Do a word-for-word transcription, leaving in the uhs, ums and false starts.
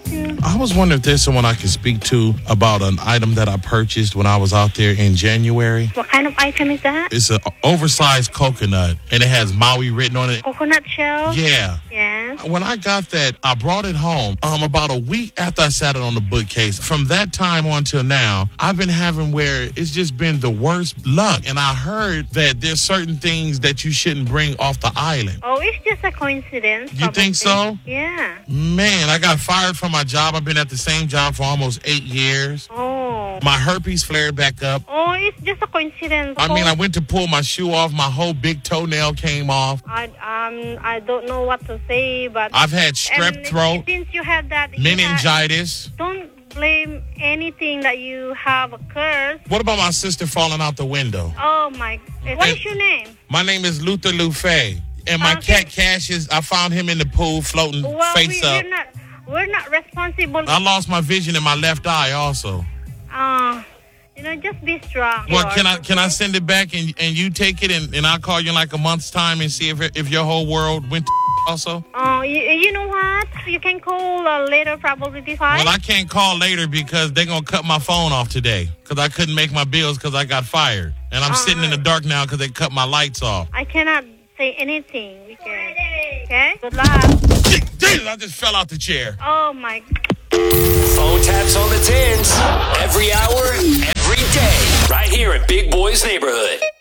you? I was wondering if there's someone I could speak to about an item that I purchased when I was out there in January. What kind of item is that? It's an oversized coconut, and it has Maui written on it. Coconut shell? Yeah. Yes. When I got that, I brought it home um, about a week after I sat it on the bookcase. From that time on till now, I've been having where it's just been the worst luck. And I heard that there's certain things that you shouldn't bring off the island. Oh, it's just a coincidence. You probably. think so? Yeah. Man, I got fired from my job. I've been at the same job for almost eight years. Oh. My herpes flared back up. Oh, it's just a coincidence. I mean, I went to pull my shoe off. My whole big toenail came off. I um I don't know what to say, but I've had strep and throat, since you had that, you meningitis. had, don't blame anything that you have a curse. What about my sister falling out the window? Oh my! What is your name? My name is Luther Lufe, and my Okay. cat Cassius. I found him in the pool floating Well, face we, up. we're not we're not responsible. I lost my vision in my left eye also. Uh, you know, just be strong. Well, can I George, can I okay? send it back and and you take it and, and I'll call you in like a month's time and see if if your whole world went to also? Oh, you, you know what? You can call uh, later, probably be fine. Well, I can't call later because they're going to cut my phone off today because I couldn't make my bills because I got fired. And I'm Uh-huh. sitting in the dark now because they cut my lights off. I cannot say anything. We can. Okay. Good luck. Jesus, I just fell out the chair. Oh my. Phone taps on the tens. Every hour, every day. Right here in Big Boy's Neighborhood.